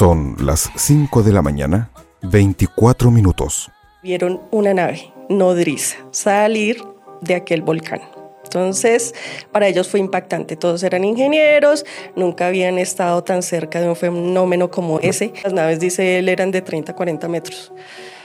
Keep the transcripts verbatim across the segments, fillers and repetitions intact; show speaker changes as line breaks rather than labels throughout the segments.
Son las cinco de la mañana, veinticuatro minutos.
Vieron una nave nodriza salir de aquel volcán. Entonces, para ellos fue impactante. Todos eran ingenieros, nunca habían estado tan cerca de un fenómeno como ese. Las naves, dice él, eran de treinta a cuarenta metros.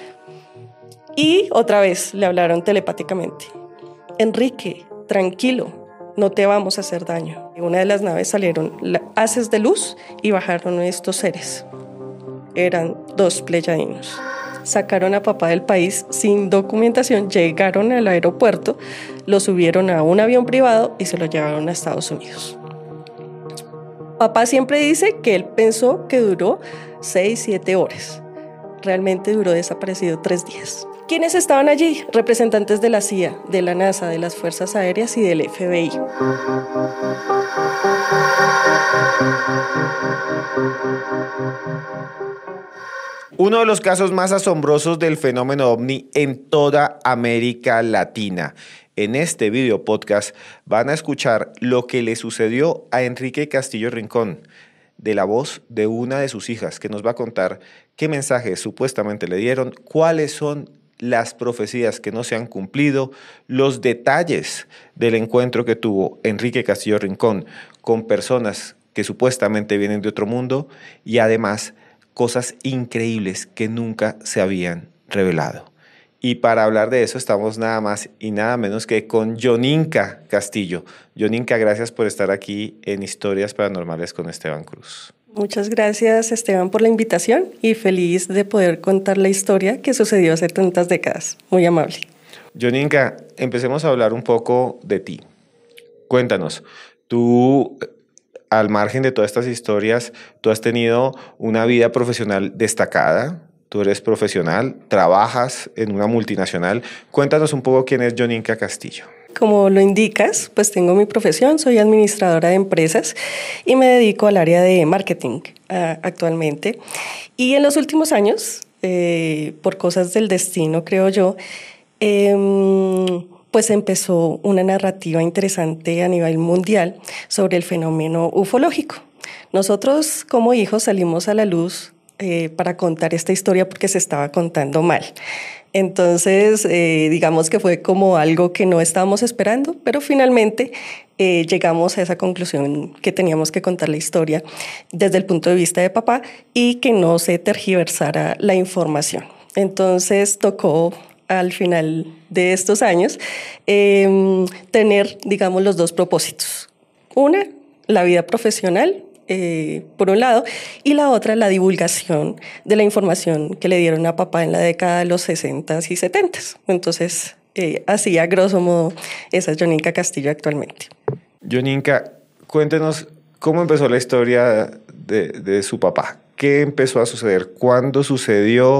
Y otra vez le hablaron telepáticamente. Enrique, tranquilo, no te vamos a hacer daño. En una de las naves salieron haces de luz y bajaron estos seres. Eran dos pleyadianos. Sacaron a papá del país sin documentación, llegaron al aeropuerto, lo subieron a un avión privado y se lo llevaron a Estados Unidos. Papá siempre dice que él pensó que duró seis, siete horas. Realmente duró desaparecido tres días. ¿Quiénes estaban allí? Representantes de la C I A, de la NASA, de las Fuerzas Aéreas y del F B I.
Uno de los casos más asombrosos del fenómeno ovni en toda América Latina. En este video podcast van a escuchar lo que le sucedió a Enrique Castillo Rincón, de la voz de una de sus hijas, que nos va a contar qué mensajes supuestamente le dieron, cuáles son las profecías que no se han cumplido, los detalles del encuentro que tuvo Enrique Castillo Rincón con personas que supuestamente vienen de otro mundo y además cosas increíbles que nunca se habían revelado. Y para hablar de eso estamos nada más y nada menos que con Yoninka Castillo. Yoninka, gracias por estar aquí en Historias Paranormales con Esteban Cruz.
Muchas gracias, Esteban, por la invitación y feliz de poder contar la historia que sucedió hace tantas décadas. Muy amable.
Yoninka, empecemos a hablar un poco de ti. Cuéntanos, tú, al margen de todas estas historias, tú has tenido una vida profesional destacada. Tú eres profesional, trabajas en una multinacional. Cuéntanos un poco quién es Yoninka Castillo.
Como lo indicas, pues tengo mi profesión, soy administradora de empresas y me dedico al área de marketing uh, actualmente. Y en los últimos años, eh, por cosas del destino, creo yo, eh, pues empezó una narrativa interesante a nivel mundial sobre el fenómeno ufológico. Nosotros como hijos salimos a la luz Eh, para contar esta historia porque se estaba contando mal. Entonces, eh, digamos que fue como algo que no estábamos esperando, pero finalmente eh, llegamos a esa conclusión que teníamos que contar la historia desde el punto de vista de papá y que no se tergiversara la información. Entonces, tocó al final de estos años eh, tener, digamos, los dos propósitos. Una, la vida profesional, Eh, por un lado, y la otra, la divulgación de la información que le dieron a papá en la década de los sesentas y setentas. Entonces, eh, así a grosso modo, esa es Yoninka Castillo actualmente.
Yoninka, cuéntenos cómo empezó la historia de, de su papá. ¿Qué empezó a suceder? ¿Cuándo sucedió?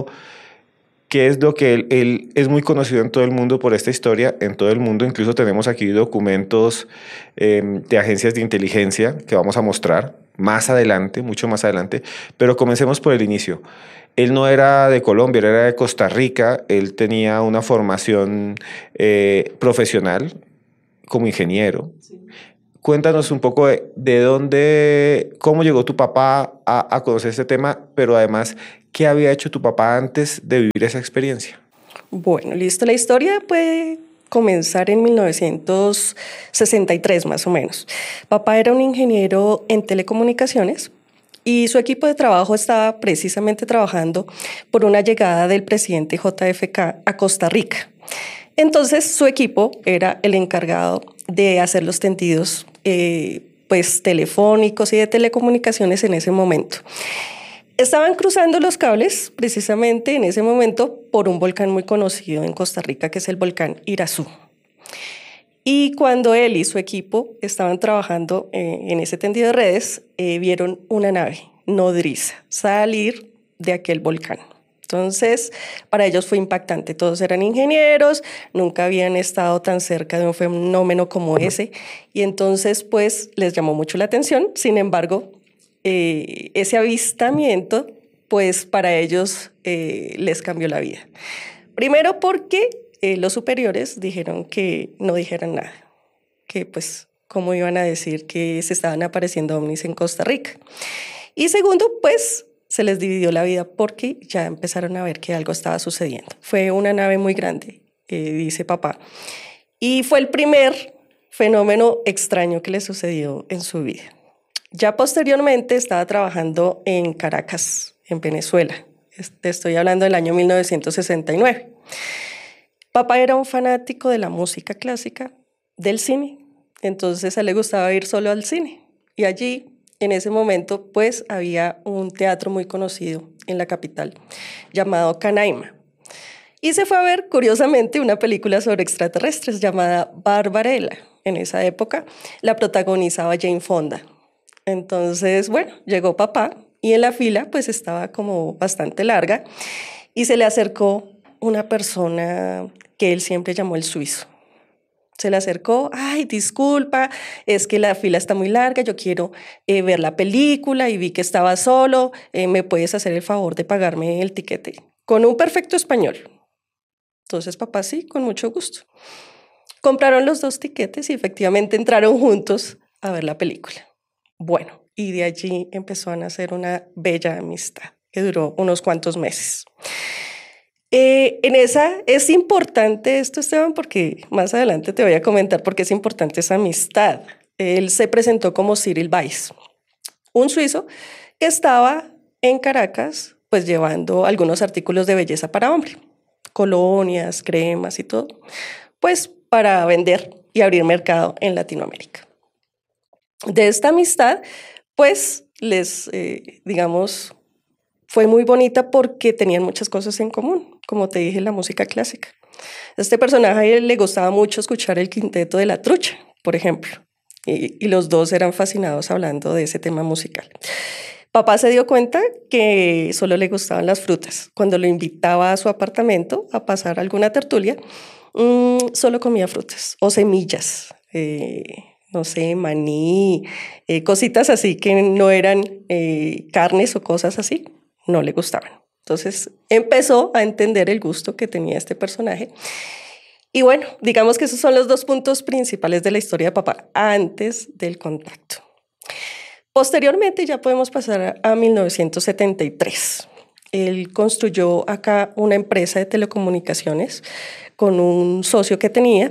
¿Qué es lo que él, él es muy conocido en todo el mundo por esta historia? En todo el mundo, incluso tenemos aquí documentos eh, de agencias de inteligencia que vamos a mostrar más adelante, mucho más adelante, pero comencemos por el inicio. Él no era de Colombia, él era de Costa Rica, él tenía una formación eh, profesional como ingeniero. Sí. Cuéntanos un poco de, de dónde, cómo llegó tu papá a, a conocer este tema, pero además, ¿qué había hecho tu papá antes de vivir esa experiencia?
Bueno, listo, la historia puede comenzar en mil novecientos sesenta y tres más o menos. Papá era un ingeniero en telecomunicaciones y su equipo de trabajo estaba precisamente trabajando por una llegada del presidente J F K a Costa Rica. Entonces su equipo era el encargado de hacer los tendidos eh, pues, telefónicos y de telecomunicaciones en ese momento. Estaban cruzando los cables precisamente en ese momento por un volcán muy conocido en Costa Rica, que es el volcán Irazú. Y cuando él y su equipo estaban trabajando eh, en ese tendido de redes, eh, vieron una nave nodriza salir de aquel volcán. Entonces, para ellos fue impactante. Todos eran ingenieros, nunca habían estado tan cerca de un fenómeno como ese. Y entonces, pues, les llamó mucho la atención. Sin embargo, Eh, ese avistamiento, pues para ellos eh, les cambió la vida. Primero porque eh, los superiores dijeron que no dijeran nada, que pues cómo iban a decir que se estaban apareciendo ovnis en Costa Rica. Y segundo, pues se les dividió la vida porque ya empezaron a ver que algo estaba sucediendo. Fue una nave muy grande, eh, dice papá. Y fue el primer fenómeno extraño que le sucedió en su vida. Ya posteriormente estaba trabajando en Caracas, en Venezuela. Te estoy hablando del año mil novecientos sesenta y nueve. Papá era un fanático de la música clásica, del cine. Entonces a él le gustaba ir solo al cine. Y allí, en ese momento, pues había un teatro muy conocido en la capital llamado Canaima. Y se fue a ver, curiosamente, una película sobre extraterrestres llamada Barbarella. En esa época la protagonizaba Jane Fonda. Entonces, bueno, llegó papá y en la fila pues estaba como bastante larga y se le acercó una persona que él siempre llamó el suizo. Se le acercó, ay, disculpa, es que la fila está muy larga, yo quiero eh, ver la película y vi que estaba solo, eh, ¿me puedes hacer el favor de pagarme el tiquete? Con un perfecto español. Entonces, papá, sí, con mucho gusto. Compraron los dos tiquetes y efectivamente entraron juntos a ver la película. Bueno, y de allí empezó a nacer una bella amistad que duró unos cuantos meses. Eh, en esa es importante esto, Esteban, porque más adelante te voy a comentar por qué es importante esa amistad. Él se presentó como Cyril Weiss, un suizo que estaba en Caracas, pues llevando algunos artículos de belleza para hombre, colonias, cremas y todo, pues para vender y abrir mercado en Latinoamérica. De esta amistad, pues les, eh, digamos, fue muy bonita porque tenían muchas cosas en común, como te dije, la música clásica. A este personaje le gustaba mucho escuchar el quinteto de La Trucha, por ejemplo, y, y los dos eran fascinados hablando de ese tema musical. Papá se dio cuenta que solo le gustaban las frutas. Cuando lo invitaba a su apartamento a pasar alguna tertulia, mmm, solo comía frutas o semillas, eh, no sé, maní, eh, cositas así que no eran eh, carnes o cosas así. No le gustaban. Entonces empezó a entender el gusto que tenía este personaje. Y bueno, digamos que esos son los dos puntos principales de la historia de papá antes del contacto. Posteriormente ya podemos pasar a mil novecientos setenta y tres. Él construyó acá una empresa de telecomunicaciones con un socio que tenía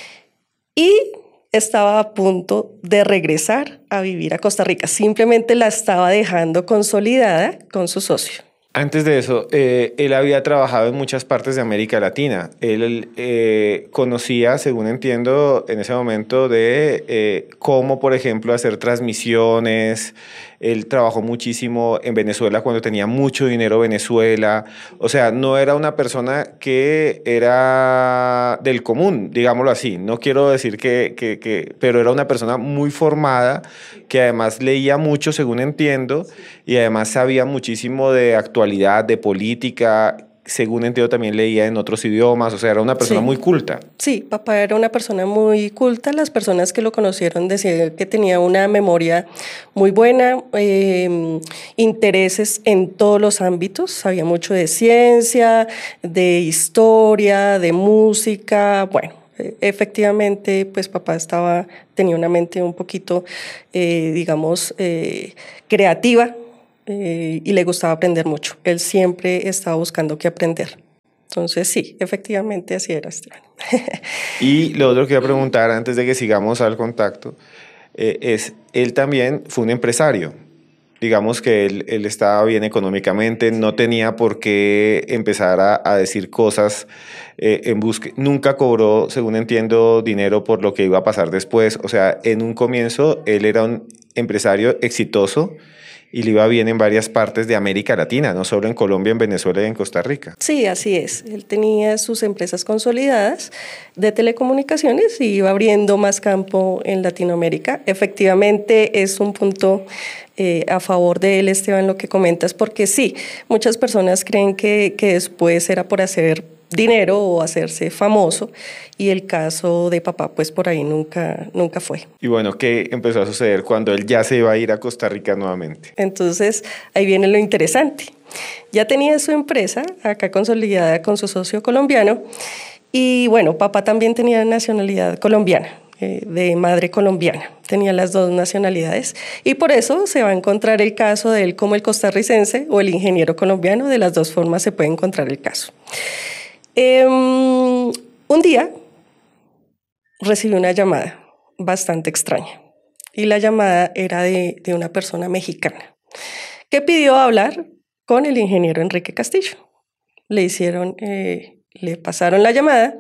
y estaba a punto de regresar a vivir a Costa Rica. Simplemente la estaba dejando consolidada con su socio.
Antes de eso, eh, él había trabajado en muchas partes de América Latina. Él eh, conocía, según entiendo, en ese momento de eh, cómo, por ejemplo, hacer transmisiones. Él trabajó muchísimo en Venezuela cuando tenía mucho dinero Venezuela. O sea, no era una persona que era del común, digámoslo así. No quiero decir que, que, que... Pero era una persona muy formada, que además leía mucho, según entiendo, y además sabía muchísimo de actualidad, de política. Según entiendo, también leía en otros idiomas, o sea, era una persona sí. muy culta.
Sí, papá era una persona muy culta. Las personas que lo conocieron decían que tenía una memoria muy buena, eh, intereses en todos los ámbitos. Sabía mucho de ciencia, de historia, de música. Bueno, efectivamente, pues papá estaba, tenía una mente un poquito, eh, digamos, eh, creativa. Eh, y le gustaba aprender mucho. Él siempre estaba buscando qué aprender. Entonces, sí, efectivamente así era, Esteban.
Y lo otro que iba a preguntar antes de que sigamos al contacto eh, es, él también fue un empresario. Digamos que él, él estaba bien económicamente, no tenía por qué empezar a, a decir cosas eh, en busca. Nunca cobró, según entiendo, dinero por lo que iba a pasar después. O sea, en un comienzo él era un empresario exitoso y le iba bien en varias partes de América Latina, no solo en Colombia, en Venezuela y en Costa Rica.
Sí, así es. Él tenía sus empresas consolidadas de telecomunicaciones y iba abriendo más campo en Latinoamérica. Efectivamente, es un punto eh, a favor de él, Esteban, lo que comentas, porque sí, muchas personas creen que, que después era por hacer dinero o hacerse famoso, y el caso de papá pues por ahí nunca, nunca fue.
Y bueno, ¿qué empezó a suceder cuando él ya se iba a ir a Costa Rica nuevamente?
Entonces ahí viene lo interesante. Ya tenía su empresa acá consolidada con su socio colombiano y bueno, papá también tenía nacionalidad colombiana. eh, de madre colombiana, tenía las dos nacionalidades y por eso se va a encontrar el caso de él como el costarricense o el ingeniero colombiano, de las dos formas se puede encontrar el caso. Eh, un día recibí una llamada bastante extraña y la llamada era de, de una persona mexicana que pidió hablar con el ingeniero Enrique Castillo. Le hicieron, eh, le pasaron la llamada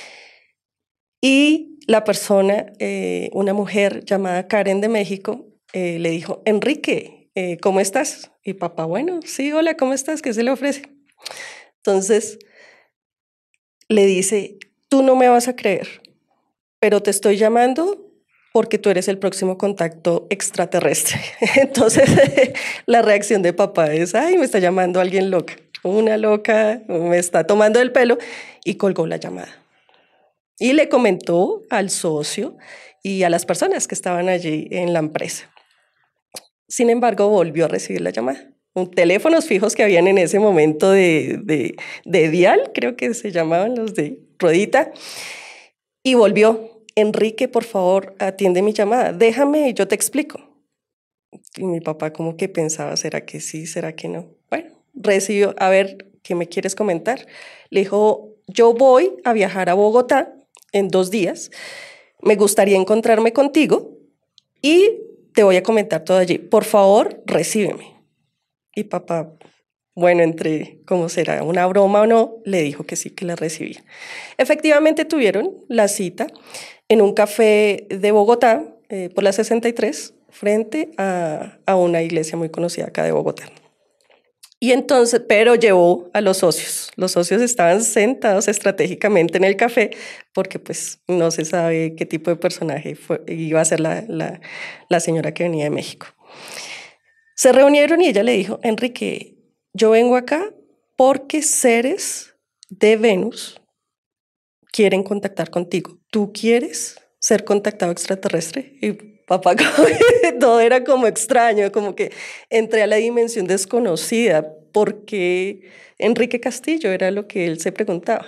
y la persona, eh, una mujer llamada Karen de México, eh, le dijo, Enrique, eh, ¿cómo estás? Y papá, bueno, sí, hola, ¿cómo estás? ¿Qué se le ofrece? Entonces le dice, tú no me vas a creer, pero te estoy llamando porque tú eres el próximo contacto extraterrestre. Entonces la reacción de papá es, ay, me está llamando alguien loca. Una loca me está tomando el pelo y colgó la llamada. Y le comentó al socio y a las personas que estaban allí en la empresa. Sin embargo, volvió a recibir la llamada. Un, teléfonos fijos que habían en ese momento de, de, de dial, creo que se llamaban los de ruedita. Y volvió, Enrique, por favor, atiende mi llamada. Déjame y yo te explico. Y mi papá como que pensaba, ¿será que sí? ¿Será que no? Bueno. Recibió, a ver, ¿qué me quieres comentar? Le dijo, yo voy a viajar a Bogotá en dos días, me gustaría encontrarme contigo y te voy a comentar todo allí. Por favor, recíbeme. Y papá, bueno, entre cómo será, una broma o no, le dijo que sí, que la recibía. Efectivamente tuvieron la cita en un café de Bogotá, eh, por la sesenta y tres, frente a, a una iglesia muy conocida acá de Bogotá. Y entonces, pero llevó a los socios. Los socios estaban sentados estratégicamente en el café porque pues no se sabe qué tipo de personaje fue, iba a ser la, la, la señora que venía de México. Se reunieron y ella le dijo, Enrique, yo vengo acá porque seres de Venus quieren contactar contigo. ¿Tú quieres ser contactado extraterrestre? Y papá, todo era como extraño, como que entré a la dimensión desconocida, porque Enrique Castillo era lo que él se preguntaba.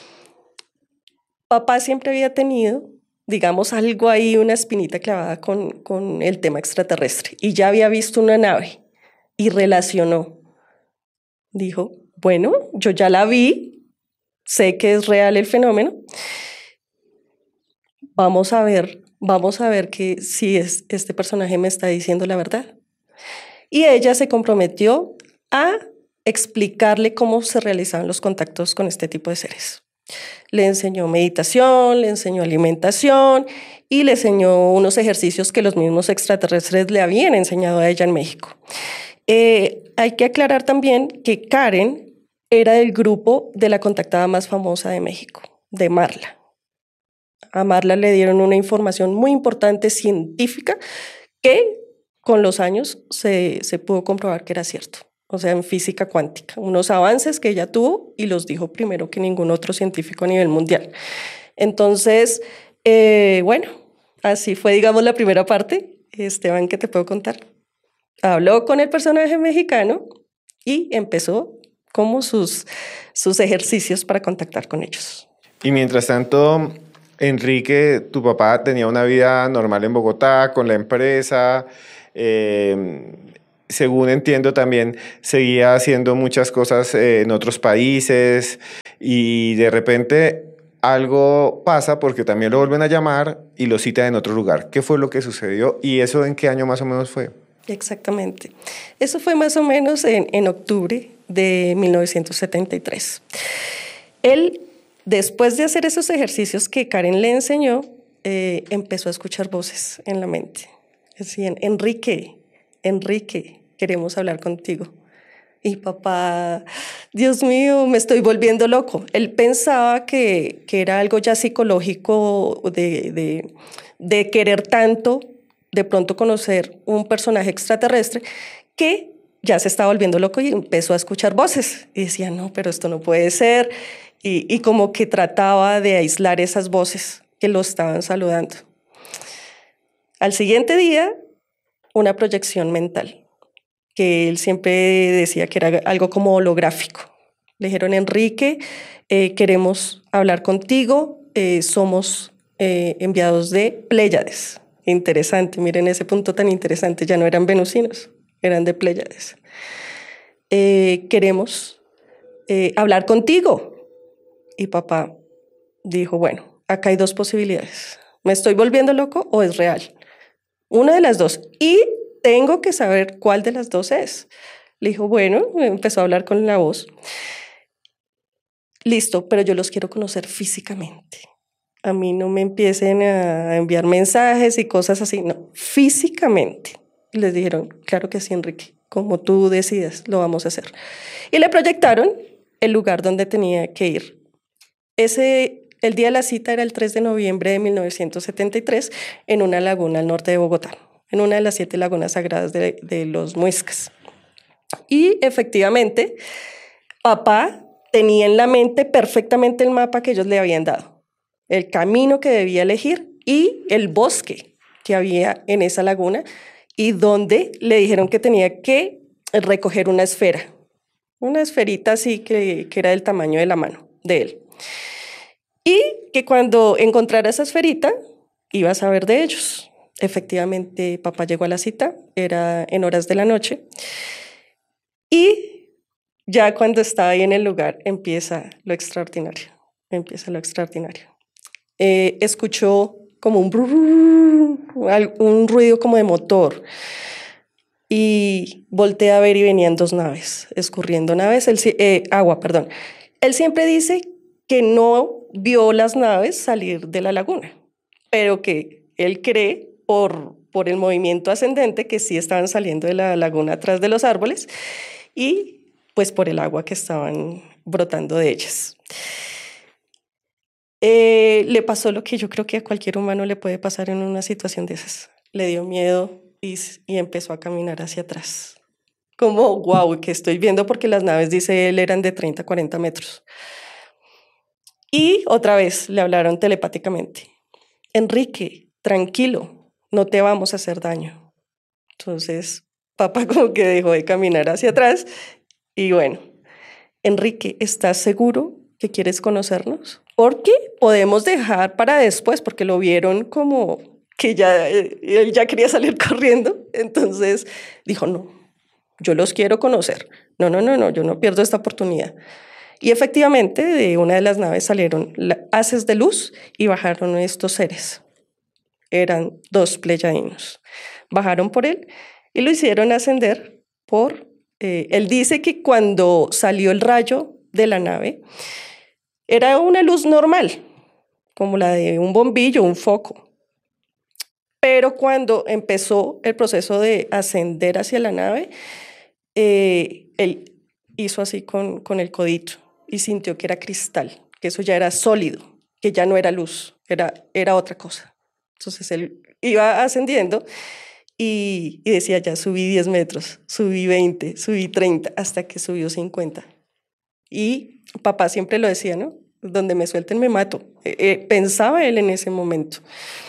Papá siempre había tenido, digamos, algo ahí, una espinita clavada con, con el tema extraterrestre, y ya había visto una nave y relacionó. Dijo, bueno, yo ya la vi, sé que es real el fenómeno, vamos a ver Vamos a ver que si es, este personaje me está diciendo la verdad. Y ella se comprometió a explicarle cómo se realizaban los contactos con este tipo de seres. Le enseñó meditación, le enseñó alimentación y le enseñó unos ejercicios que los mismos extraterrestres le habían enseñado a ella en México. Eh, hay que aclarar también que Karen era del grupo de la contactada más famosa de México, de Marla. A Marla le dieron una información muy importante científica que con los años se, se pudo comprobar que era cierto. O sea, en física cuántica, unos avances que ella tuvo y los dijo primero que ningún otro científico a nivel mundial. Entonces, eh, bueno, así fue, digamos, la primera parte. Esteban, ¿qué te puedo contar? Habló con el personaje mexicano y empezó como sus, sus ejercicios para contactar con ellos.
Y mientras tanto, Enrique, tu papá tenía una vida normal en Bogotá, con la empresa, eh, según entiendo también seguía haciendo muchas cosas eh, en otros países y de repente algo pasa porque también lo vuelven a llamar y lo citan en otro lugar. ¿Qué fue lo que sucedió y eso en qué año más o menos fue?
Exactamente. Eso fue más o menos en, en octubre de mil novecientos setenta y tres. Él, después de hacer esos ejercicios que Karen le enseñó, eh, empezó a escuchar voces en la mente. Decían, Enrique, Enrique, queremos hablar contigo. Y papá, Dios mío, me estoy volviendo loco. Él pensaba que, que era algo ya psicológico de, de, de querer tanto, de pronto conocer un personaje extraterrestre, que ya se estaba volviendo loco y empezó a escuchar voces. Y decía, no, pero esto no puede ser. Y, y como que trataba de aislar esas voces que lo estaban saludando. Al siguiente día, una proyección mental, que él siempre decía que era algo como holográfico. Le dijeron, Enrique, eh, queremos hablar contigo, eh, somos eh, enviados de Pléyades. Interesante, miren ese punto tan interesante, ya no eran venusinos, eran de Pléyades. Eh, queremos eh, hablar contigo. Y papá dijo, bueno, acá hay dos posibilidades. ¿Me estoy volviendo loco o es real? Una de las dos. Y tengo que saber cuál de las dos es. Le dijo, bueno, empezó a hablar con la voz. Listo, pero yo los quiero conocer físicamente. A mí no me empiecen a enviar mensajes y cosas así, no, físicamente. Y les dijeron, claro que sí, Enrique, como tú decidas, lo vamos a hacer. Y le proyectaron el lugar donde tenía que ir. Ese, el día de la cita era el tres de noviembre de mil novecientos setenta y tres en una laguna al norte de Bogotá, en una de las siete lagunas sagradas de, de los Muiscas. Y efectivamente, papá tenía en la mente perfectamente el mapa que ellos le habían dado, el camino que debía elegir y el bosque que había en esa laguna y donde le dijeron que tenía que recoger una esfera, una esferita así que, que era del tamaño de la mano de él. Y que cuando encontrara esa esferita iba a saber de ellos. Efectivamente, papá llegó a la cita, era en horas de la noche y ya cuando estaba ahí en el lugar empieza lo extraordinario, empieza lo extraordinario. Eh, escuchó como un, brrr, un ruido como de motor y volteé a ver y venían dos naves, escurriendo naves, él, eh, agua, perdón. Él siempre dice que no vio las naves salir de la laguna, pero que él cree por, por el movimiento ascendente que sí estaban saliendo de la laguna atrás de los árboles y pues por el agua que estaban brotando de ellas. Eh, le pasó lo que yo creo que a cualquier humano le puede pasar en una situación de esas. Le dio miedo y, y empezó a caminar hacia atrás. Como, wow, ¿qué estoy viendo? Porque las naves, dice él, eran de treinta a cuarenta metros. Y otra vez le hablaron telepáticamente. Enrique, tranquilo, no te vamos a hacer daño. Entonces, papá como que dejó de caminar hacia atrás y bueno, Enrique, ¿estás seguro que quieres conocernos? Porque podemos dejar para después, porque lo vieron como que ya, él ya quería salir corriendo. Entonces dijo, no, yo los quiero conocer. No, no, no, no, yo no pierdo esta oportunidad. Y efectivamente, de una de las naves salieron haces de luz y bajaron estos seres. Eran dos pleyadinos. Bajaron por él y lo hicieron ascender por... Eh, él dice que cuando salió el rayo de la nave, era una luz normal, como la de un bombillo, un foco. Pero cuando empezó el proceso de ascender hacia la nave, eh, él hizo así con, con el codito y sintió que era cristal, que eso ya era sólido, que ya no era luz, era, era otra cosa. Entonces él iba ascendiendo y, y decía, ya subí diez metros, subí veinte, subí treinta, hasta que subió cincuenta. Y papá siempre lo decía, ¿no? Donde me suelten me mato. Eh, eh, pensaba él en ese momento.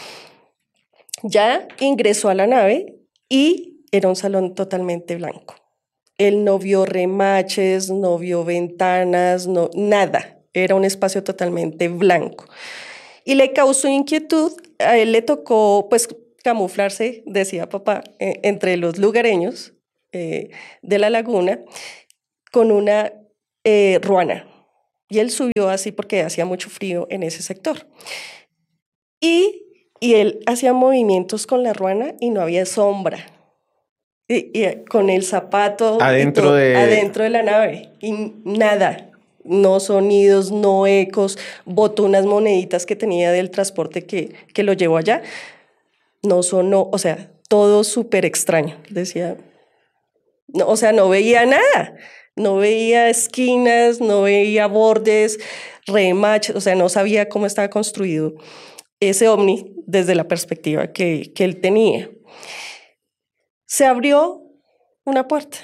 Ya ingresó a la nave y era un salón totalmente blanco. Él no vio remaches, no vio ventanas, no, nada. Era un espacio totalmente blanco. Y le causó inquietud, a él le tocó pues camuflarse, decía papá, eh, entre los lugareños eh, de la laguna con una eh, ruana. Y él subió así porque hacía mucho frío en ese sector. Y, y él hacía movimientos con la ruana y no había sombra. Y, y con el zapato
adentro,
todo,
de...
adentro de la nave. Y nada, no sonidos, no ecos, botó unas moneditas que tenía del transporte que, que lo llevó allá. No sonó, o sea, todo súper extraño. Decía, no, o sea, no veía nada. No veía esquinas, no veía bordes, remaches, o sea, no sabía cómo estaba construido ese ovni desde la perspectiva que, que él tenía. Se abrió una puerta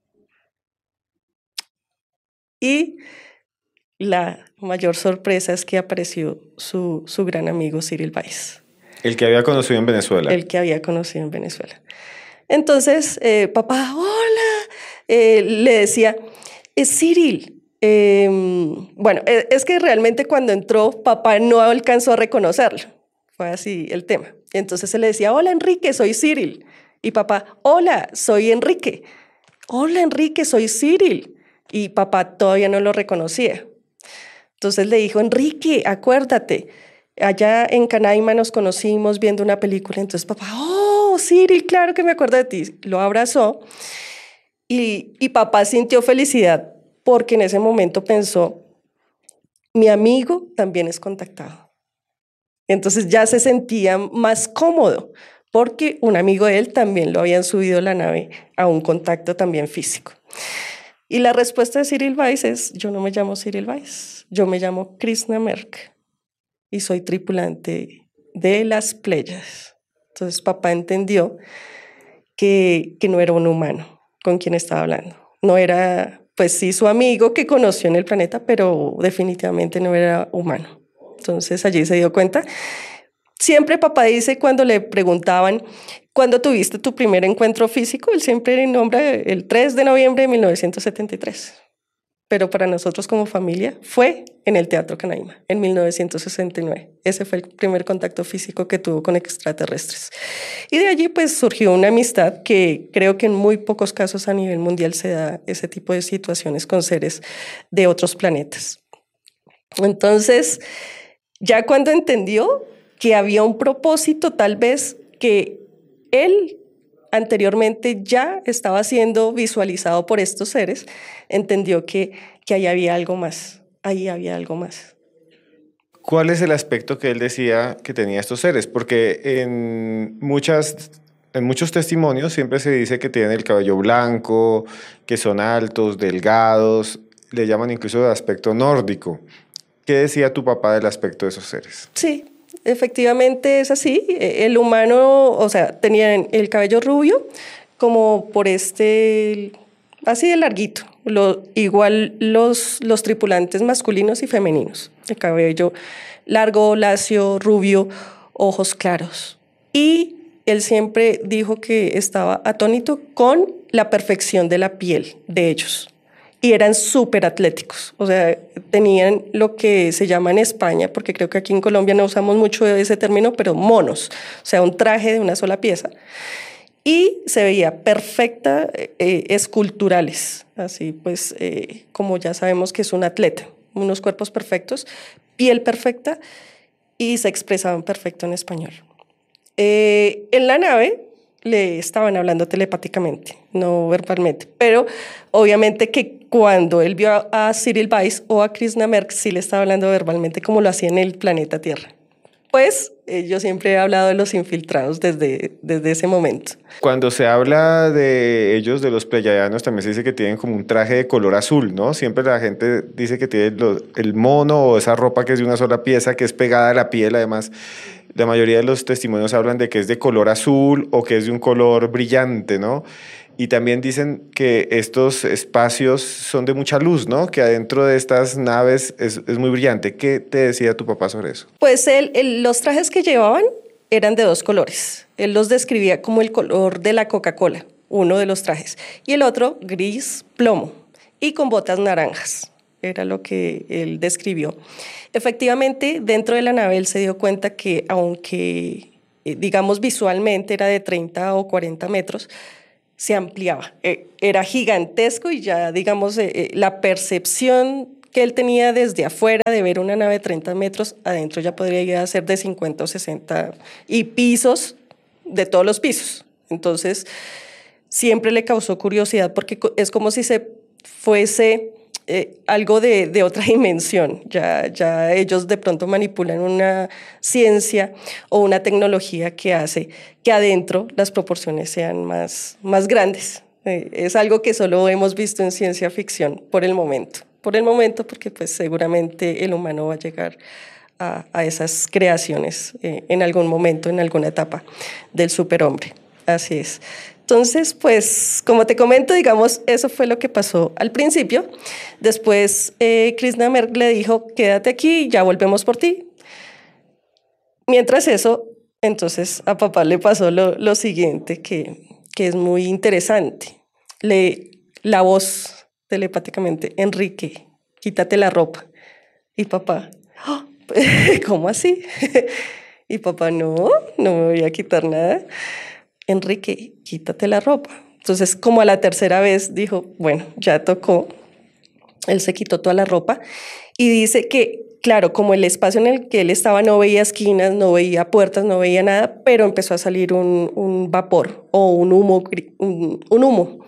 y la mayor sorpresa es que apareció su, su gran amigo Cyril Weiss.
El que había conocido en Venezuela.
El que había conocido en Venezuela. Entonces, eh, papá, hola, eh, le decía, es Cyril. Eh, bueno, es que realmente cuando entró, papá no alcanzó a reconocerlo. Fue así el tema. Entonces se le decía, hola Enrique, soy Cyril. Y papá, hola, soy Enrique. Hola Enrique, soy Cyril. Y papá todavía no lo reconocía. Entonces le dijo, Enrique, acuérdate, allá en Canaima nos conocimos viendo una película. Entonces papá, oh, Cyril, claro que me acuerdo de ti. Lo abrazó y, y papá sintió felicidad porque en ese momento pensó, mi amigo también es contactado. Entonces ya se sentía más cómodo porque un amigo de él también lo habían subido a la nave a un contacto también físico. Y la respuesta de Cyril Weiss es, yo no me llamo Cyril Weiss, yo me llamo Krishna Merk y soy tripulante de las Pléyades. Entonces papá entendió que, que no era un humano con quien estaba hablando. No era, pues sí, su amigo que conoció en el planeta, pero definitivamente no era humano. Entonces allí se dio cuenta. Siempre papá dice cuando le preguntaban, ¿cuándo tuviste tu primer encuentro físico? Él siempre nombra el tres de noviembre de mil novecientos setenta y tres. Pero para nosotros como familia fue en el Teatro Canaima, en mil novecientos sesenta y nueve. Ese fue el primer contacto físico que tuvo con extraterrestres. Y de allí pues surgió una amistad que creo que en muy pocos casos a nivel mundial se da ese tipo de situaciones con seres de otros planetas. Entonces, ya cuando entendió que había un propósito, tal vez que él anteriormente ya estaba siendo visualizado por estos seres, entendió que, que ahí había algo más, ahí había algo más.
¿Cuál es el aspecto que él decía que tenía estos seres? Porque en, muchas, en muchos testimonios siempre se dice que tienen el cabello blanco, que son altos, delgados, le llaman incluso de aspecto nórdico. ¿Qué decía tu papá del aspecto de esos seres?
Sí, efectivamente es así. El humano, o sea, tenía el cabello rubio, como por este, así de larguito. Lo, igual los, los tripulantes masculinos y femeninos. El cabello largo, lacio, rubio, ojos claros. Y él siempre dijo que estaba atónito con la perfección de la piel de ellos. Y eran súper atléticos, o sea, tenían lo que se llama en España, porque creo que aquí en Colombia no usamos mucho ese término, pero monos, o sea, un traje de una sola pieza. Y se veía perfecta, eh, esculturales, así pues, eh, como ya sabemos que es un atleta, unos cuerpos perfectos, piel perfecta y se expresaban perfecto en español. Eh, en la nave le estaban hablando telepáticamente, no verbalmente, pero obviamente que cuando él vio a, a Cyril Weiss o a Krishna Merk sí le estaba hablando verbalmente como lo hacía en el planeta Tierra. Pues eh, yo siempre he hablado de los infiltrados desde, desde ese momento.
Cuando se habla de ellos, de los pleyadianos, también se dice que tienen como un traje de color azul, ¿no? Siempre la gente dice que tiene lo, el mono o esa ropa que es de una sola pieza, que es pegada a la piel, además. La mayoría de los testimonios hablan de que es de color azul o que es de un color brillante, ¿no? Y también dicen que estos espacios son de mucha luz, ¿no? Que adentro de estas naves es, es muy brillante. ¿Qué te decía tu papá sobre eso?
Pues él, él, los trajes que llevaban eran de dos colores. Él los describía como el color de la Coca-Cola, uno de los trajes, y el otro gris plomo y con botas naranjas. Era lo que él describió. Efectivamente, dentro de la nave él se dio cuenta que aunque, eh, digamos, visualmente era de treinta o cuarenta metros, se ampliaba. Eh, era gigantesco y ya, digamos, eh, eh, la percepción que él tenía desde afuera de ver una nave de treinta metros, adentro ya podría llegar a ser de cincuenta o sesenta y pisos, de todos los pisos. Entonces, siempre le causó curiosidad porque es como si se fuese eh, algo de, de otra dimensión. Ya, ya ellos de pronto manipulan una ciencia o una tecnología que hace que adentro las proporciones sean más, más grandes. Eh, es algo que solo hemos visto en ciencia ficción por el momento. Por el momento, porque pues seguramente el humano va a llegar a, a esas creaciones eh, en algún momento, en alguna etapa del superhombre. Así es. Entonces, pues, como te comento, digamos, eso fue lo que pasó al principio. Después, eh, Krishna Merk le dijo, quédate aquí, ya volvemos por ti. Mientras eso, entonces a papá le pasó lo, lo siguiente, que, que es muy interesante. Le, la voz telepáticamente, Enrique, quítate la ropa. Y papá, oh, ¿cómo así? Y papá, no, no me voy a quitar nada. Enrique, quítate la ropa. Entonces, como a la tercera vez dijo, bueno, ya tocó. Él se quitó toda la ropa y dice que, claro, como el espacio en el que él estaba no veía esquinas, no veía puertas, no veía nada, pero empezó a salir un, un vapor o un humo, un, un humo.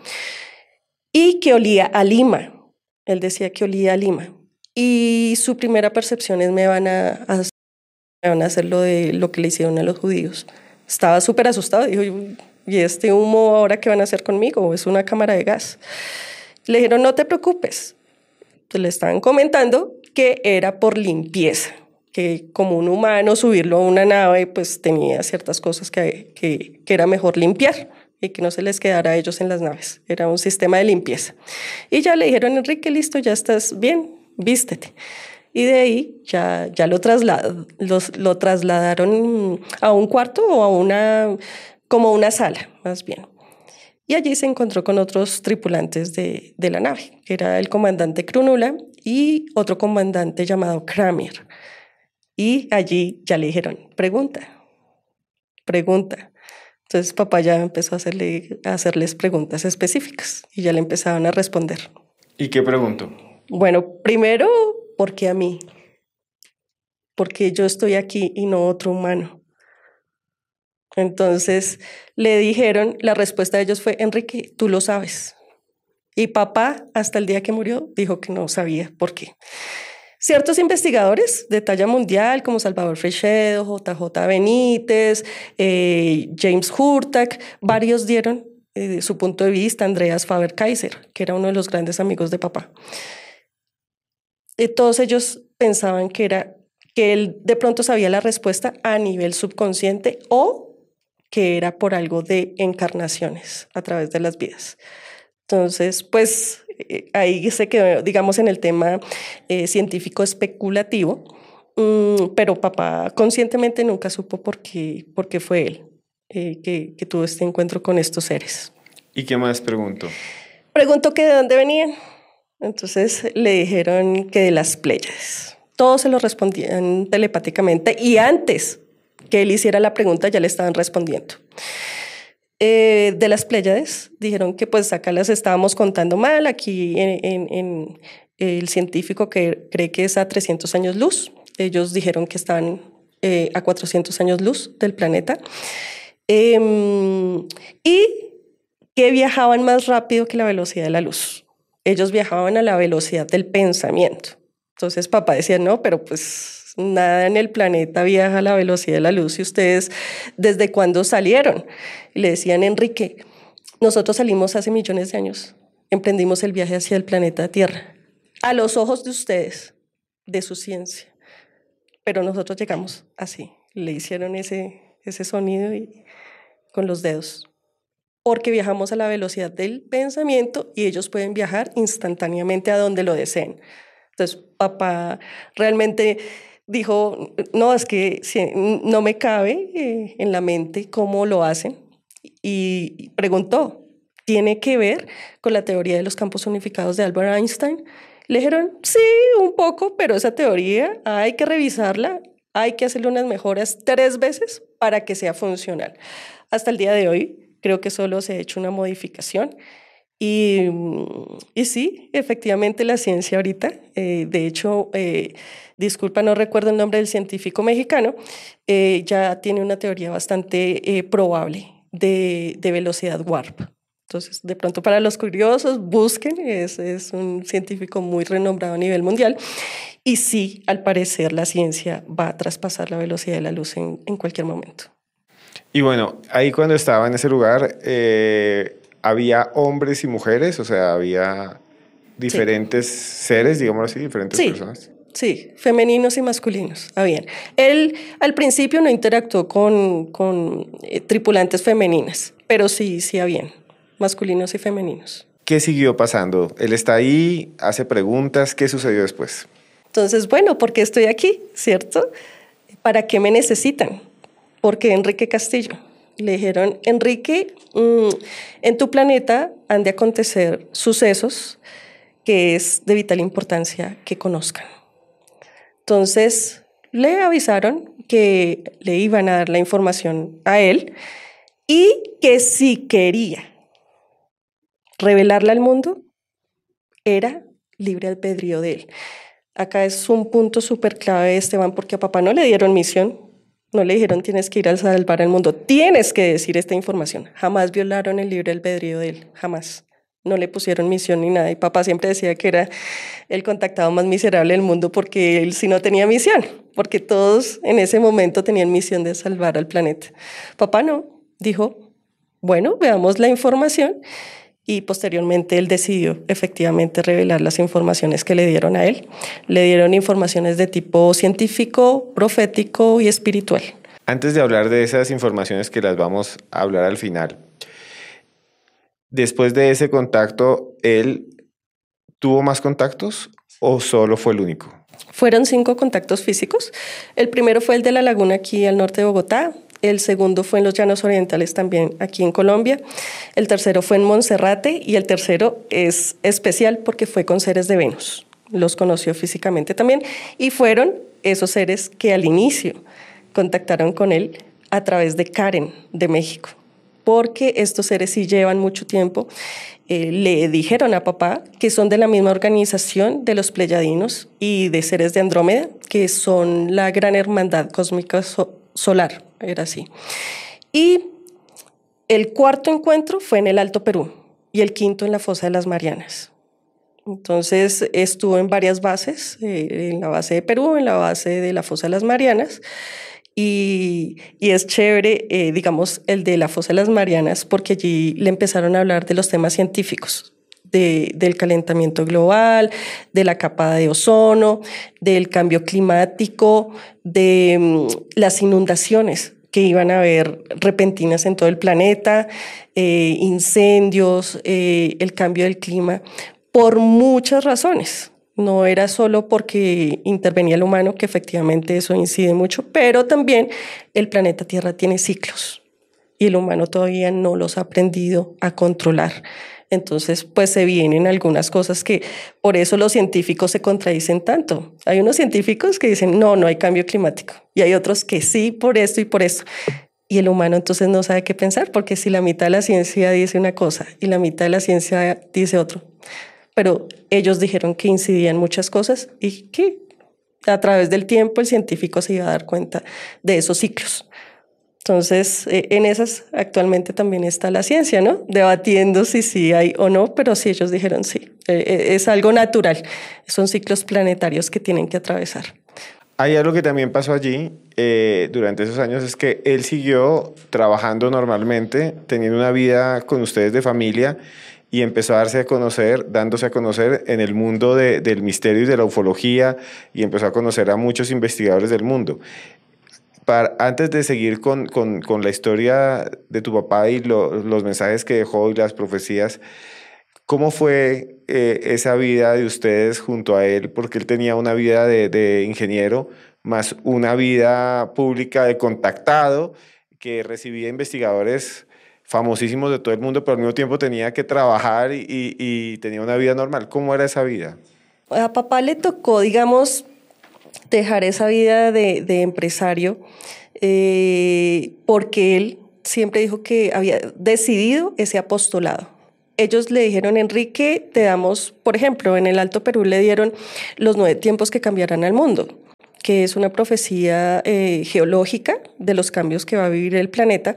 Y que olía a lima. Él decía que olía a lima. Y su primera percepción es me van a, a, me van a hacer lo de lo que le hicieron a los judíos. Estaba súper asustado. Dijo, ¿y este humo ahora qué van a hacer conmigo? Es una cámara de gas. Le dijeron, no te preocupes. Entonces le estaban comentando que era por limpieza, que como un humano subirlo a una nave pues tenía ciertas cosas que, que, que era mejor limpiar y que no se les quedara a ellos en las naves. Era un sistema de limpieza. Y ya le dijeron, Enrique, listo, ya estás bien, vístete. Y de ahí ya, ya lo, traslad, los, lo trasladaron a un cuarto o a una, como una sala, más bien. Y allí se encontró con otros tripulantes de, de la nave, que era el comandante Krunula y otro comandante llamado Kramer. Y allí ya le dijeron, pregunta, pregunta. Entonces papá ya empezó a, hacerle, a hacerles preguntas específicas y ya le empezaban a responder.
¿Y qué preguntó?
Bueno, primero, ¿por qué a mí? Porque yo estoy aquí y no otro humano. Entonces le dijeron, la respuesta de ellos fue, Enrique, tú lo sabes. Y papá, hasta el día que murió, dijo que no sabía por qué. Ciertos investigadores de talla mundial, como Salvador Freixedo, J J Benítez, eh, James Hurtak, varios dieron eh, su punto de vista, Andreas Faber-Kaiser, que era uno de los grandes amigos de papá. Eh, todos ellos pensaban que, era, que él de pronto sabía la respuesta a nivel subconsciente o que era por algo de encarnaciones a través de las vidas. Entonces, pues eh, ahí se quedó, digamos, en el tema eh, científico especulativo, um, pero papá conscientemente nunca supo por qué, por qué fue él eh, que, que tuvo este encuentro con estos seres.
¿Y qué más preguntó?
Preguntó que de dónde venían. Entonces le dijeron que de las Pléyades. Todos se lo respondían telepáticamente y antes que él hiciera la pregunta ya le estaban respondiendo. Eh, de las Pléyades dijeron que pues acá las estábamos contando mal, aquí en, en, en el científico que cree que es a trescientos años luz, ellos dijeron que estaban eh, a cuatrocientos años luz del planeta eh, y que viajaban más rápido que la velocidad de la luz. Ellos viajaban a la velocidad del pensamiento. Entonces papá decía, no, pero pues nada en el planeta viaja a la velocidad de la luz. ¿Y ustedes desde cuándo salieron? Y le decían, Enrique, nosotros salimos hace millones de años. Emprendimos el viaje hacia el planeta Tierra. A los ojos de ustedes, de su ciencia. Pero nosotros llegamos así. Le hicieron ese, ese sonido y, con los dedos. Porque viajamos a la velocidad del pensamiento y ellos pueden viajar instantáneamente a donde lo deseen. Entonces, papá realmente dijo, no, es que no me cabe eh, en la mente cómo lo hacen. Y preguntó, ¿tiene que ver con la teoría de los campos unificados de Albert Einstein? Le dijeron, sí, un poco, pero esa teoría hay que revisarla, hay que hacerle unas mejoras tres veces para que sea funcional. Hasta el día de hoy, creo que solo se ha hecho una modificación. Y, y sí, efectivamente la ciencia ahorita, eh, de hecho, eh, disculpa, no recuerdo el nombre del científico mexicano, eh, ya tiene una teoría bastante eh, probable de, de velocidad warp. Entonces, de pronto para los curiosos, busquen, es, es un científico muy renombrado a nivel mundial. Y sí, al parecer la ciencia va a traspasar la velocidad de la luz en, en cualquier momento.
Y bueno, ahí cuando estaba en ese lugar, eh, ¿había hombres y mujeres? O sea, ¿había diferentes sí. seres, digamos así, diferentes
sí.
personas?
Sí, femeninos y masculinos. Habían. Él al principio no interactuó con, con eh, tripulantes femeninas, pero sí, sí habían masculinos y femeninos.
¿Qué siguió pasando? Él está ahí, hace preguntas, ¿qué sucedió después?
Entonces, bueno, ¿por qué estoy aquí? ¿Cierto? ¿Para qué me necesitan? ¿Por qué Enrique Castillo? Le dijeron, Enrique, mmm, en tu planeta han de acontecer sucesos que es de vital importancia que conozcan. Entonces, le avisaron que le iban a dar la información a él y que si quería revelarla al mundo, era libre albedrío de él. Acá es un punto súper clave, Esteban, porque a papá no le dieron misión, no le dijeron tienes que ir a salvar al mundo, tienes que decir esta información. Jamás violaron el libre albedrío de él, jamás. No le pusieron misión ni nada. Y papá siempre decía que era el contactado más miserable del mundo porque él sí no tenía misión, porque todos en ese momento tenían misión de salvar al planeta. Papá no, dijo, bueno, veamos la información. Y posteriormente él decidió efectivamente revelar las informaciones que le dieron a él. Le dieron informaciones de tipo científico, profético y espiritual.
Antes de hablar de esas informaciones que las vamos a hablar al final, después de ese contacto, ¿él tuvo más contactos o solo fue el único?
Fueron cinco contactos físicos. El primero fue el de la laguna aquí al norte de Bogotá. El segundo fue en los Llanos Orientales también aquí en Colombia. El tercero fue en Monserrate y el tercero es especial porque fue con seres de Venus. Los conoció físicamente también y fueron esos seres que al inicio contactaron con él a través de Karen de México, porque estos seres sí llevan mucho tiempo. Eh, le dijeron a papá que son de la misma organización de los Pleyadinos y de seres de Andrómeda, que son la gran hermandad cósmica so- solar, era así. Y el cuarto encuentro fue en el Alto Perú y el quinto en la Fosa de las Marianas. Entonces estuvo en varias bases, eh, en la base de Perú, en la base de la Fosa de las Marianas. Y, y es chévere, eh, digamos, el de la Fosa de las Marianas, porque allí le empezaron a hablar de los temas científicos, de, del calentamiento global, de la capa de ozono, del cambio climático, de um, las inundaciones que iban a haber repentinas en todo el planeta, eh, incendios, eh, el cambio del clima, por muchas razones. No era solo porque intervenía el humano, que efectivamente eso incide mucho, pero también el planeta Tierra tiene ciclos y el humano todavía no los ha aprendido a controlar. Entonces, pues se vienen algunas cosas que por eso los científicos se contradicen tanto. Hay unos científicos que dicen, no, no hay cambio climático. Y hay otros que sí, por esto y por esto. Y el humano entonces no sabe qué pensar, porque si la mitad de la ciencia dice una cosa y la mitad de la ciencia dice otro. Pero ellos dijeron que incidían muchas cosas y que a través del tiempo el científico se iba a dar cuenta de esos ciclos. Entonces, eh, en esas actualmente también está la ciencia, ¿no? Debatiendo si sí hay o no, pero sí ellos dijeron sí. Eh, es algo natural, son ciclos planetarios que tienen que atravesar.
Hay algo que también pasó allí eh, durante esos años, es que él siguió trabajando normalmente, teniendo una vida con ustedes de familia, y empezó a darse a conocer, dándose a conocer en el mundo de, del misterio y de la ufología, y empezó a conocer a muchos investigadores del mundo. Para, antes de seguir con, con, con la historia de tu papá y lo, los mensajes que dejó y las profecías, ¿cómo fue eh, esa vida de ustedes junto a él? Porque él tenía una vida de, de ingeniero, más una vida pública de contactado, que recibía investigadores famosísimos de todo el mundo, pero al mismo tiempo tenía que trabajar y, y, y tenía una vida normal. ¿Cómo era esa vida?
A papá le tocó, digamos, dejar esa vida de, de empresario eh, porque él siempre dijo que había decidido ese apostolado. Ellos le dijeron, Enrique, te damos, por ejemplo, en el Alto Perú le dieron los nueve tiempos que cambiarán al mundo, que es una profecía eh, geológica de los cambios que va a vivir el planeta,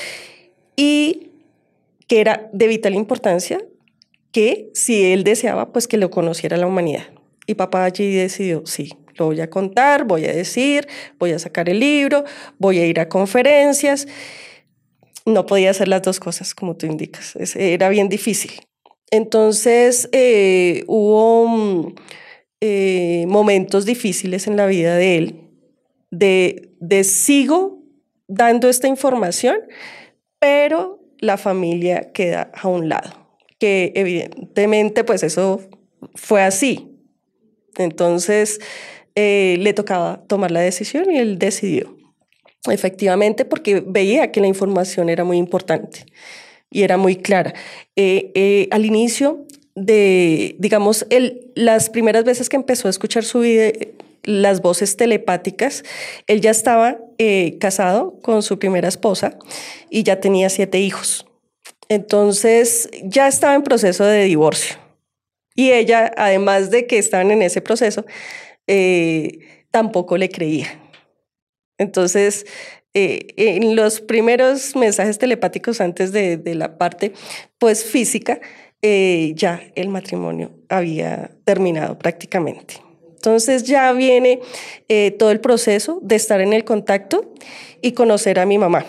y que era de vital importancia que si él deseaba, pues que lo conociera la humanidad. Y papá allí decidió, sí, lo voy a contar, voy a decir, voy a sacar el libro, voy a ir a conferencias. No podía hacer las dos cosas, como tú indicas. Era bien difícil. Entonces, eh, hubo eh, momentos difíciles en la vida de él, de, de sigo dando esta información, pero la familia queda a un lado, que evidentemente pues eso fue así. Entonces eh, le tocaba tomar la decisión y él decidió, efectivamente, porque veía que la información era muy importante y era muy clara. Eh, eh, al inicio de, digamos, él, las primeras veces que empezó a escuchar su vida, las voces telepáticas, él ya estaba eh, casado con su primera esposa y ya tenía siete hijos. Entonces ya estaba en proceso de divorcio. Y ella, además de que estaban en ese proceso, eh, tampoco le creía. Entonces, eh, en los primeros mensajes telepáticos antes de, de la parte pues, física, eh, ya el matrimonio había terminado prácticamente. Entonces ya viene eh, todo el proceso de estar en el contacto y conocer a mi mamá,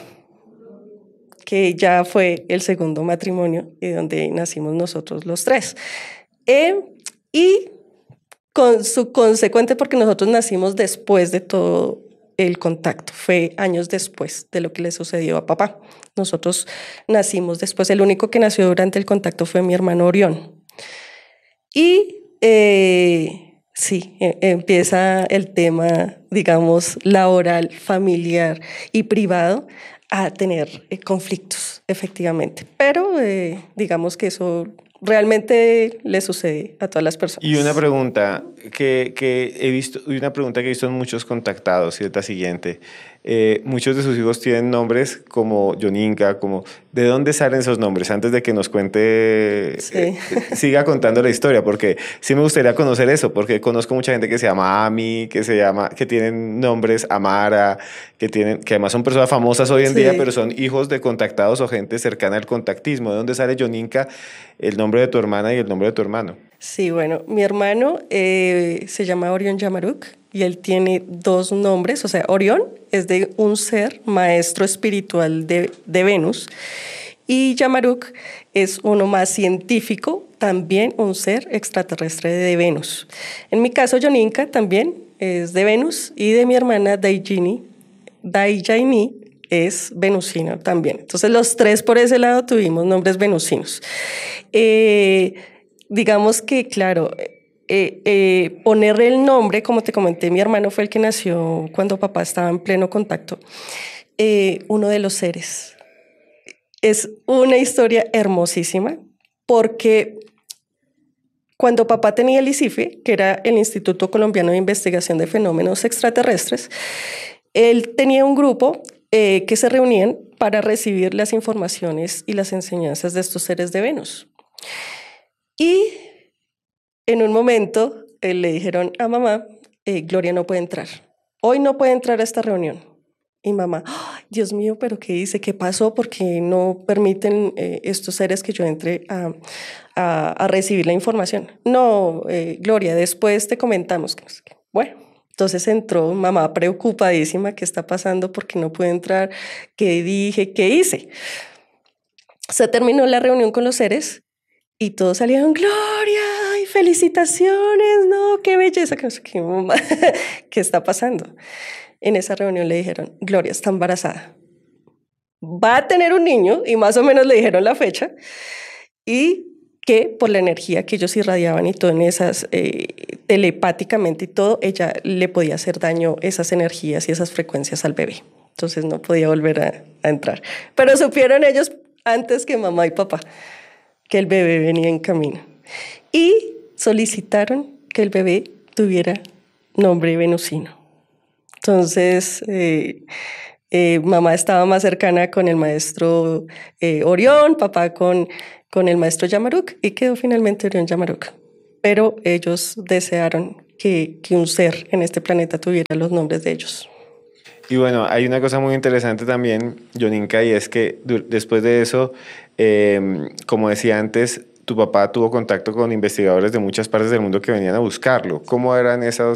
que ya fue el segundo matrimonio y donde nacimos nosotros los tres. Eh, y con su consecuente, porque nosotros nacimos después de todo el contacto, fue años después de lo que le sucedió a papá. Nosotros nacimos después, el único que nació durante el contacto fue mi hermano Orión. Y eh, sí, e- empieza el tema, digamos, laboral, familiar y privado a tener eh, conflictos, efectivamente. Pero eh, digamos que eso realmente le sucede a todas las personas.
Y una pregunta que, que he visto, y una pregunta que he visto en muchos contactados, y es la siguiente. Eh, muchos de sus hijos tienen nombres como Yoninka, como ¿de dónde salen esos nombres? Antes de que nos cuente,
Sí.
eh, siga contando la historia, porque sí me gustaría conocer eso, porque conozco mucha gente que se llama Ami, que se llama, que tienen nombres Amara, que tienen, que además son personas famosas hoy en
Sí.
día, pero son hijos de contactados o gente cercana al contactismo. ¿De dónde sale Yoninka, el nombre de tu hermana y el nombre de tu hermano?
Sí, bueno, mi hermano eh, se llama Orión Yamaruk y él tiene dos nombres, o sea, Orión es de un ser maestro espiritual de, de Venus y Yamaruk es uno más científico, también un ser extraterrestre de Venus. En mi caso, Yoninka también es de Venus y de mi hermana Daijini, Daijini es venusino también. Entonces los tres por ese lado tuvimos nombres venusinos. Eh, digamos que, claro, eh, eh, ponerle el nombre, como te comenté, mi hermano fue el que nació cuando papá estaba en pleno contacto, eh, uno de los seres. Es una historia hermosísima porque cuando papá tenía el ICIFE, que era el Instituto Colombiano de Investigación de Fenómenos Extraterrestres, él tenía un grupo eh, que se reunían para recibir las informaciones y las enseñanzas de estos seres de Venus. Y en un momento eh, le dijeron a mamá, eh, Gloria no puede entrar. Hoy no puede entrar a esta reunión. Y mamá, ¡oh, Dios mío, pero ¿qué dice? ¿Qué pasó? Porque no permiten eh, estos seres que yo entre a, a, a recibir la información. No, eh, Gloria, después te comentamos. Bueno, entonces entró mamá preocupadísima, ¿qué está pasando? Porque no puede entrar. ¿Qué dije? ¿Qué hice? Se terminó la reunión con los seres y todos salieron, Gloria, ay, felicitaciones, no, qué belleza, qué, qué, ¿qué está pasando? En esa reunión le dijeron, Gloria está embarazada, va a tener un niño, y más o menos le dijeron la fecha, y que por la energía que ellos irradiaban y todo en esas, eh, telepáticamente y todo, ella le podía hacer daño esas energías y esas frecuencias al bebé. Entonces no podía volver a, a entrar. Pero supieron ellos antes que mamá y papá que el bebé venía en camino. Y solicitaron que el bebé tuviera nombre venusino. Entonces, eh, eh, mamá estaba más cercana con el maestro eh, Orión, papá con, con el maestro Yamaruk, y quedó finalmente Orión Yamaruk. Pero ellos desearon que, que un ser en este planeta tuviera los nombres de ellos.
Y bueno, hay una cosa muy interesante también, Yoninka, y es que después de eso, eh, como decía antes, tu papá tuvo contacto con investigadores de muchas partes del mundo que venían a buscarlo. ¿Cómo eran esos